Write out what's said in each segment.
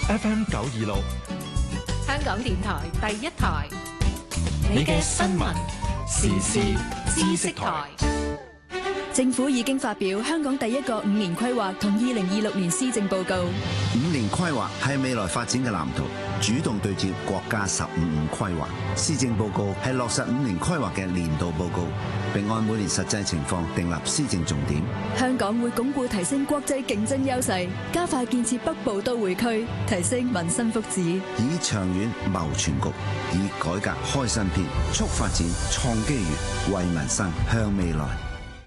FM 926， 香港電台第一台， 你嘅新聞時事知識台。 政府已經發表香港第一個5年規劃同2026年施政報告。 5年規劃係未來發展嘅藍圖，主動對接國家15五規劃。施政報告係落實5年規劃嘅年度報告，並按每年實際情況訂立施政重點。 香港會鞏固提升國際競爭優勢，加快建設北部都會區，提升民生福祉， 以長遠謀全局，以改革開新篇，促發展創機遇，為民生向未來。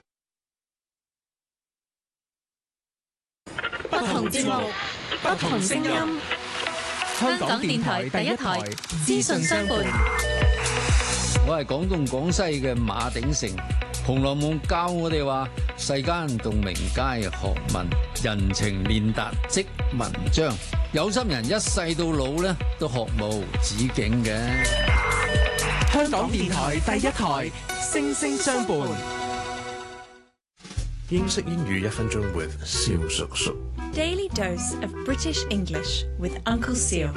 不同節目，不同聲音。香港電台第一台，資訊相伴。 我係廣東廣西嘅馬鼎盛，《紅樓夢》教我哋話：世間洞明皆學問，人情練達即文章。有心人一世到老咧，都學無止境嘅。 香港電台第一台，聲聲相伴。 英式英語1分鐘 with 蕭叔叔。 Daily dose of British English with Uncle Seal.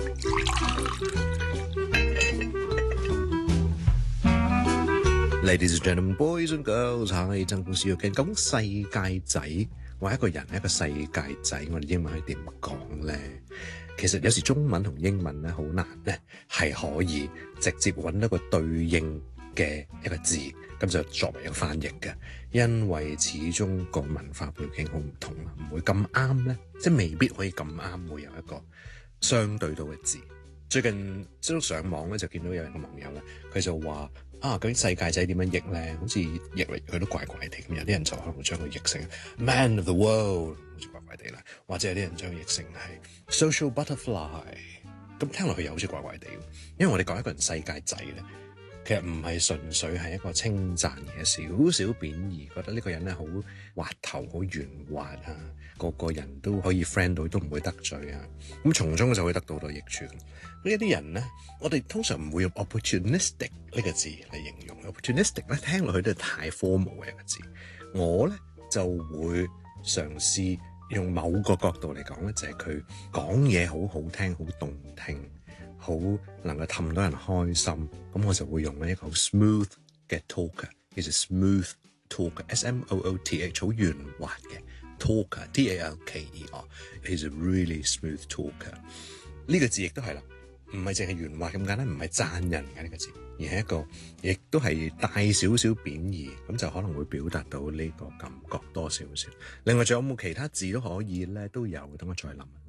Ladies and gentlemen, boys and girls， 係曾公司要傾講世界仔。我係一個人，一個世界仔，我哋英文係點講咧？其實有時中文同英文咧好難咧，係可以直接揾到個對應嘅一個字，咁就作為一個翻譯嘅。因為始終個文化背景好唔同啦，唔會咁啱咧，即係未必可以咁啱會有一個相對到嘅字。最近即係上網咧就見到有一個網友咧，佢就話究竟世界仔點樣譯咧？好似譯嚟佢都怪怪地咁，有啲人就可能會將佢譯成 Man of the World， 好似怪怪地啦，或者有啲人將佢譯成係 Social Butterfly， 咁聽落去又好似怪怪地。因為我哋講一個人世界仔咧，其實唔係純粹係一個稱讚嘅，少少貶義，覺得呢個人咧好滑頭，好圓滑啊，個人都可以 friend 到，都唔會得罪啊，咁從中就會得到好多益處。呢一啲人咧，我哋通常唔會用 opportunistic 呢個字嚟形容。opportunistic 咧聽落去都係太 formal 嘅一個字，我咧就會嘗試用某個角度嚟講咧，就係佢講嘢好好聽，好動聽，好能夠氹到人開心，咁我就會用一個好 smooth 嘅 talker， 叫做 smooth talker，S-M-O-O-T-H， 好圓滑嘅 talker， T-A-L-K-E-R，is a really smooth talker。呢個字亦都係啦，唔係淨係圓滑咁簡單，唔係讚人嘅呢個字，而係一個亦都係帶少少貶義，咁就可能會表達到呢個感覺多少少。另外仲有冇其他字都可以咧？都有，等我再諗。